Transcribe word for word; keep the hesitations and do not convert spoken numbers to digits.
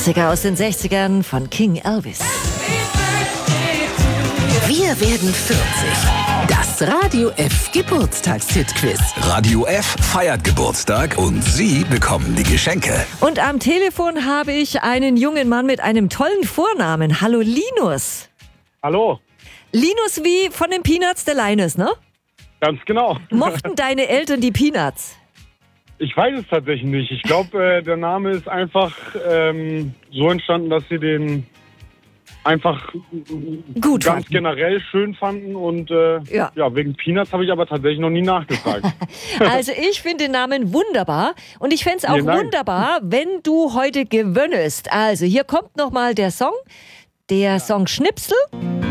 Klassiker aus den sechzigern von King Elvis. Wir werden vierzig. Das Radio F Geburtstagshit-Quiz. Radio F feiert Geburtstag und Sie bekommen die Geschenke. Und am Telefon habe ich einen jungen Mann mit einem tollen Vornamen. Hallo Linus. Hallo. Linus wie von den Peanuts der Linus, ne? Ganz genau. Mochten deine Eltern die Peanuts? Ich weiß es tatsächlich nicht. Ich glaube, äh, der Name ist einfach ähm, so entstanden, dass sie den einfach Gut ganz fanden. generell schön fanden. Und äh, Ja. ja. wegen Peanuts habe ich aber tatsächlich noch nie nachgefragt. Also ich finde den Namen wunderbar und ich fände es auch Vielen Dank. wunderbar, wenn du heute gewöhnest. Also hier kommt nochmal der Song, der Song Schnipsel.